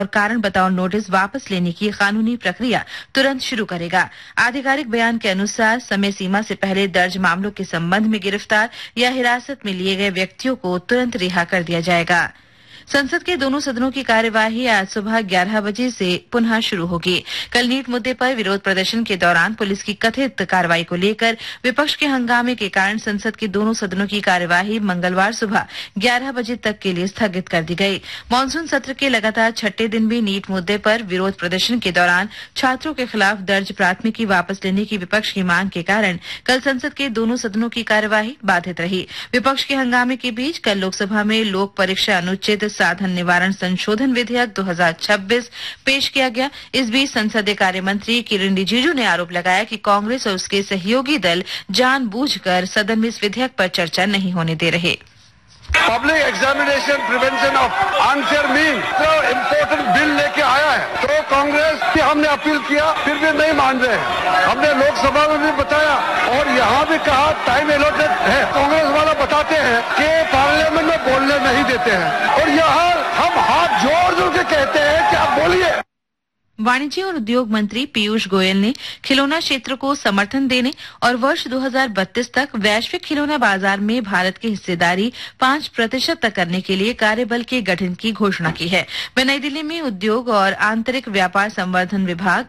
और कारण बताओ नोटिस वापस लेने की कानूनी प्रक्रिया तुरंत शुरू करेगा। आधिकारिक बयान के अनुसार समय सीमा से पहले दर्ज मामलों के संबंध में गिरफ्तार या हिरासत में लिए गए व्यक्तियों को तुरंत रिहा कर दिया जाएगा। संसद के दोनों सदनों की कार्यवाही आज सुबह 11 बजे से पुनः शुरू होगी। कल नीट मुद्दे पर विरोध प्रदर्शन के दौरान पुलिस की कथित कार्रवाई को लेकर विपक्ष के हंगामे के कारण संसद के दोनों सदनों की कार्यवाही मंगलवार सुबह 11 बजे तक के लिए स्थगित कर दी गई। मानसून सत्र के लगातार छठे दिन भी नीट मुद्दे पर विरोध प्रदर्शन के दौरान छात्रों के खिलाफ दर्ज प्राथमिकी वापस लेने की विपक्ष की मांग के कारण कल संसद के दोनों सदनों की कार्यवाही बाधित रही। विपक्ष के हंगामे के बीच कल लोकसभा में लोक परीक्षा अनुच्छेद साधन निवारण संशोधन विधेयक 2026 पेश किया गया। इस बीच संसदीय कार्य मंत्री किरण रिजिजू ने आरोप लगाया कि कांग्रेस और उसके सहयोगी दल जानबूझकर सदन में इस विधेयक पर चर्चा नहीं होने दे रहे। Public examination prevention of unfair mean तो इम्पोर्टेंट बिल लेके आया है, तो कांग्रेस की हमने अपील किया, फिर भी नहीं मान रहे हैं। हमने लोकसभा में भी बताया और यहाँ भी कहा टाइम एलोटेड है। कांग्रेस वाला बताते हैं कि पार्लियामेंट में बोलने नहीं देते हैं और यहाँ हम हाथ जोड़ जोड़ के कहते हैं कि आप बोलिए। वाणिज्य और उद्योग मंत्री पीयूष गोयल ने खिलौना क्षेत्र को समर्थन देने और वर्ष 2032 तक वैश्विक खिलौना बाजार में भारत की हिस्सेदारी 5% तक करने के लिए कार्यबल के गठन की घोषणा की है। वे नई दिल्ली में उद्योग और आंतरिक व्यापार संवर्धन विभाग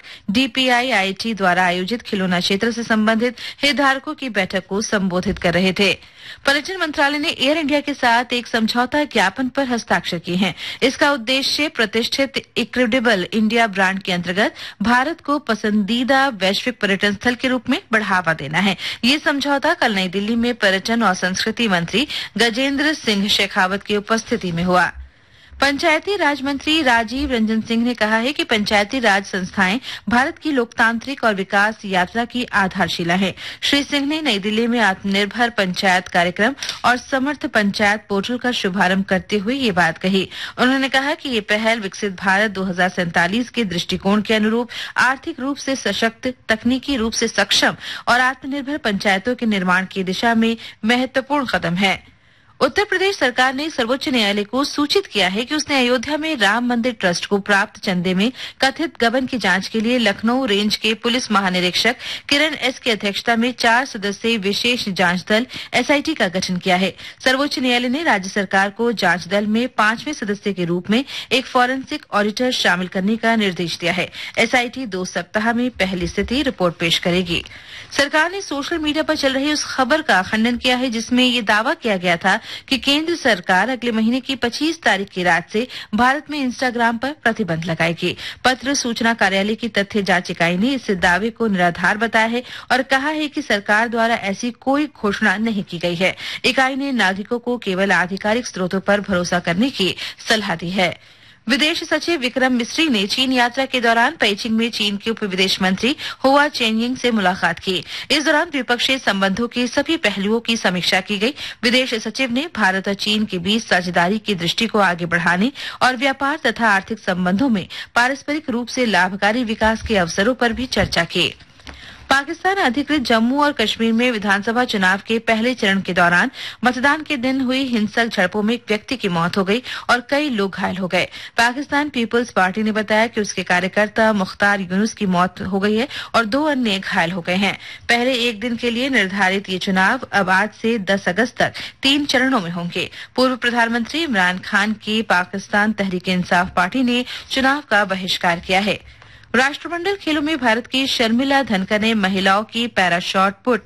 DPIIT द्वारा आयोजित खिलौना क्षेत्र से संबंधित हितधारकों की बैठक को संबोधित कर रहे थे। पर्यटन मंत्रालय ने एयर इंडिया के साथ एक समझौता ज्ञापन पर हस्ताक्षर किए हैं। इसका उद्देश्य प्रतिष्ठित इनक्रेडिबल इंडिया ब्रांड के अंतर्गत भारत को पसंदीदा वैश्विक पर्यटन स्थल के रूप में बढ़ावा देना है। ये समझौता कल नई दिल्ली में पर्यटन और संस्कृति मंत्री गजेंद्र सिंह शेखावत की उपस्थिति में हुआ। पंचायती राज मंत्री राजीव रंजन सिंह ने कहा है कि पंचायती राज संस्थाएं भारत की लोकतांत्रिक और विकास यात्रा की आधारशिला है। श्री सिंह ने नई दिल्ली में आत्मनिर्भर पंचायत कार्यक्रम और समर्थ पंचायत पोर्टल का शुभारंभ करते हुए ये बात कही। उन्होंने कहा कि ये पहल विकसित भारत 2047 के दृष्टिकोण के अनुरूप आर्थिक रूप से सशक्त, तकनीकी रूप से सक्षम और आत्मनिर्भर पंचायतों के निर्माण की दिशा में महत्वपूर्ण कदम है। उत्तर प्रदेश सरकार ने सर्वोच्च न्यायालय को सूचित किया है कि उसने अयोध्या में राम मंदिर ट्रस्ट को प्राप्त चंदे में कथित गबन की जांच के लिए लखनऊ रेंज के पुलिस महानिरीक्षक किरण एस की अध्यक्षता में 4 सदस्यीय विशेष जांच दल SIT का गठन किया है। सर्वोच्च न्यायालय ने राज्य सरकार को जांच दल में 5वें सदस्य के रूप में एक फॉरेंसिक ऑडिटर शामिल करने का निर्देश दिया है। SIT 2 सप्ताह में पहली स्थिति रिपोर्ट पेश करेगी। सरकार ने सोशल मीडिया पर चल रही उस खबर का खंडन किया है जिसमें ये दावा किया गया था कि केंद्र सरकार अगले महीने की 25 तारीख की रात से भारत में इंस्टाग्राम पर प्रतिबंध लगाएगी। पत्र सूचना कार्यालय की तथ्य जांच इकाई ने इस दावे को निराधार बताया है और कहा है कि सरकार द्वारा ऐसी कोई घोषणा नहीं की गई है। इकाई ने नागरिकों को केवल आधिकारिक स्रोतों पर भरोसा करने की सलाह दी है। विदेश सचिव विक्रम मिस्री ने चीन यात्रा के दौरान पेइचिंग में चीन के उप विदेश मंत्री हुआ चेनयिंग से मुलाकात की। इस दौरान द्विपक्षीय संबंधों के सभी पहलुओं की समीक्षा की गई। विदेश सचिव ने भारत और चीन के बीच साझेदारी की दृष्टि को आगे बढ़ाने और व्यापार तथा आर्थिक संबंधों में पारस्परिक रूप से लाभकारी विकास के अवसरों पर भी चर्चा की। पाकिस्तान अधिकृत जम्मू और कश्मीर में विधानसभा चुनाव के पहले चरण के दौरान मतदान के दिन हुई हिंसक झड़पों में एक व्यक्ति की मौत हो गई और कई लोग घायल हो गए। पाकिस्तान पीपुल्स पार्टी ने बताया कि उसके कार्यकर्ता मुख्तार यूनुस की मौत हो गई है और 2 अन्य घायल हो गए हैं। पहले एक दिन के लिए निर्धारित ये चुनाव अब आज से 10 अगस्त तक 3 चरणों में होंगे। पूर्व प्रधानमंत्री इमरान खान की पाकिस्तान तहरीक-ए-इंसाफ पार्टी ने चुनाव का बहिष्कार किया है। राष्ट्रमंडल खेलों में भारत की शर्मिला धनखड़ ने महिलाओं की पैरा शॉट पुट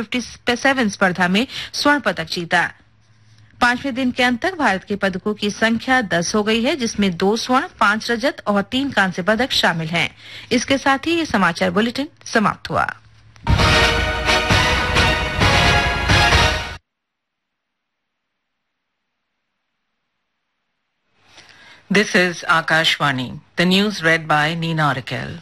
F57 स्पर्धा में स्वर्ण पदक जीता। 5वें दिन के अंत तक भारत के पदकों की संख्या 10 हो गई है, जिसमें 2 स्वर्ण, 5 रजत और 3 कांस्य पदक शामिल हैं। इसके साथ ही ये समाचार बुलेटिन समाप्त हुआ। This is Akashvani. The news read by Nina Orakel.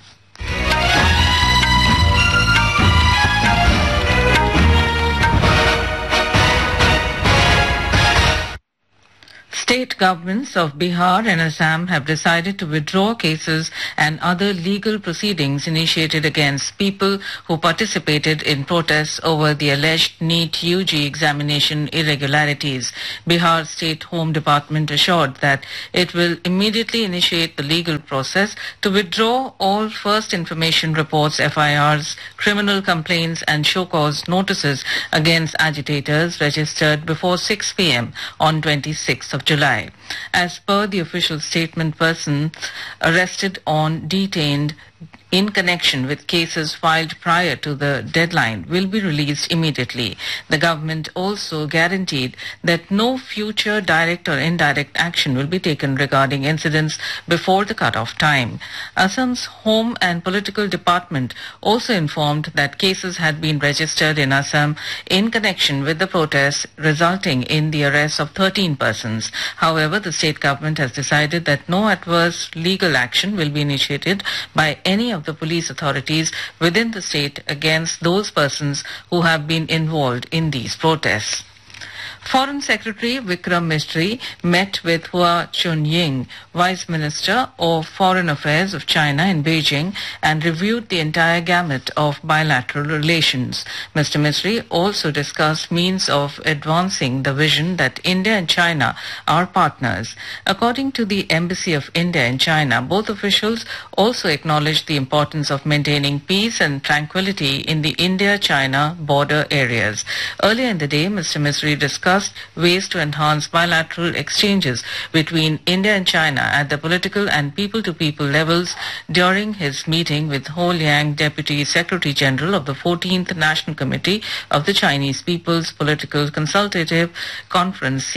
State governments of Bihar and Assam have decided to withdraw cases and other legal proceedings initiated against people who participated in protests over the alleged NEET UG examination irregularities. Bihar State Home Department assured that it will immediately initiate the legal process to withdraw all first information reports, FIRs, criminal complaints and show cause notices against agitators registered before 6 p.m. on 26th of July. As per the official statement, persons arrested or detained in connection with cases filed prior to the deadline will be released immediately. The government also guaranteed that no future direct or indirect action will be taken regarding incidents before the cut-off time. Assam's Home and Political Department also informed that cases had been registered in Assam in connection with the protests, resulting in the arrest of 13 persons. However, the state government has decided that no adverse legal action will be initiated by any of the police authorities within the state against those persons who have been involved in these protests. Foreign Secretary Vikram Misri met with Hua Chunying, Vice Minister of Foreign Affairs of China in Beijing, and reviewed the entire gamut of bilateral relations. Mr. Misri also discussed means of advancing the vision that India and China are partners. According to the Embassy of India in China, both officials also acknowledged the importance of maintaining peace and tranquility in the India-China border areas. Earlier in the day, Mr. Misri discussed ways to enhance bilateral exchanges between India and China at the political and people-to-people levels during his meeting with Ho Liang, Deputy Secretary General of the 14th National Committee of the Chinese People's Political Consultative Conference,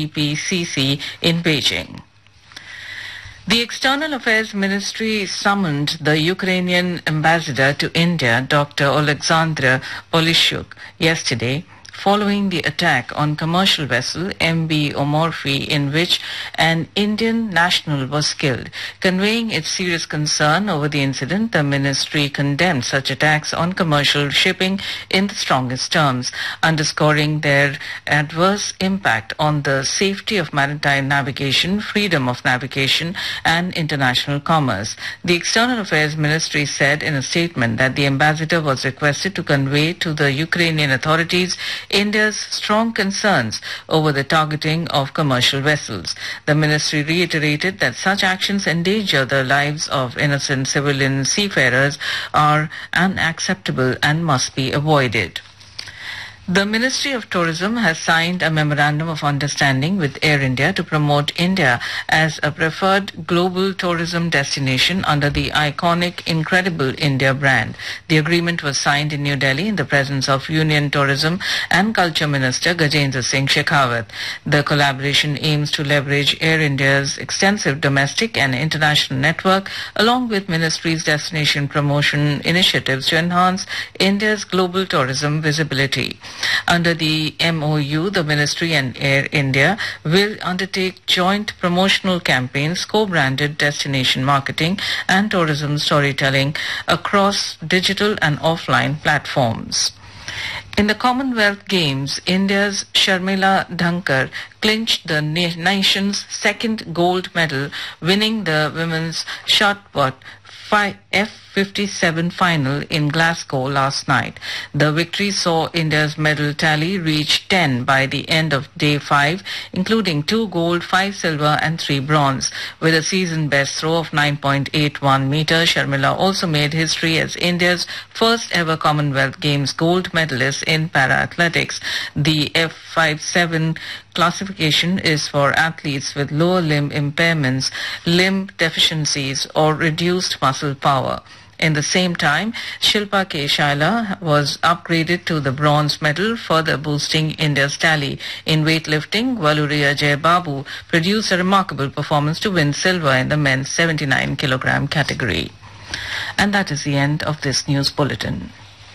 CPPCC, in Beijing. The External Affairs Ministry summoned the Ukrainian ambassador to India, Dr. Alexander Polishchuk, yesterday, following the attack on commercial vessel MV Omorfi, in which an Indian national was killed. Conveying its serious concern over the incident, the ministry condemned such attacks on commercial shipping in the strongest terms, underscoring their adverse impact on the safety of maritime navigation, freedom of navigation, and international commerce. The External Affairs Ministry said in a statement that the ambassador was requested to convey to the Ukrainian authorities India's strong concerns over the targeting of commercial vessels. The ministry reiterated that such actions endanger the lives of innocent civilian seafarers are unacceptable and must be avoided. The Ministry of Tourism has signed a memorandum of understanding with Air India to promote India as a preferred global tourism destination under the iconic Incredible India brand. The agreement was signed in New Delhi in the presence of Union Tourism and Culture Minister Gajendra Singh Shekhawat. The collaboration aims to leverage Air India's extensive domestic and international network along with Ministry's destination promotion initiatives to enhance India's global tourism visibility. Under the MOU, the Ministry and Air India will undertake joint promotional campaigns, co-branded destination marketing and tourism storytelling across digital and offline platforms. In the Commonwealth Games, India's Sharmila Dhankar clinched the nation's second gold medal, winning the women's shot put F57 final in Glasgow last night. The victory saw India's medal tally reach 10 by the end of day 5, including 2 gold, 5 silver and 3 bronze. With a season best throw of 9.81 meters, Sharmila also made history as India's first ever Commonwealth Games gold medalist in para-athletics. The F57 classification is for athletes with lower limb impairments, limb deficiencies or reduced muscle power. In the same time, Shilpa K. Shaila was upgraded to the bronze medal, further boosting India's tally. In weightlifting, Valluri Ajay Babu produced a remarkable performance to win silver in the men's 79 kilogram category. And that is the end of this news bulletin.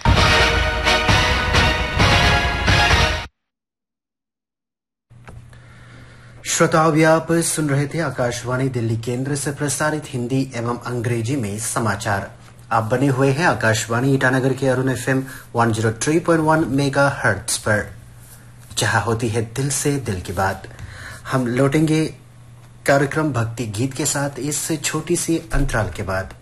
श्रोताओं, अभी आप सुन रहे थे आकाशवाणी दिल्ली केंद्र से प्रसारित हिंदी एवं अंग्रेजी में समाचार। आप बने हुए हैं आकाशवाणी ईटानगर के अरुण FM 103.1 मेगाहर्ट्ज पर, जहां होती है दिल से दिल की बात। हम लौटेंगे कार्यक्रम भक्ति गीत के साथ इस छोटी सी अंतराल के बाद।